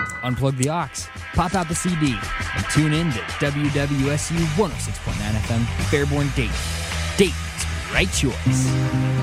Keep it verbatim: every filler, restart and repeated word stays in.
Unplug the aux, pop out the C D, and tune in to W W S U one oh six point nine F M, Fairborn Dayton. Dayton's right choice.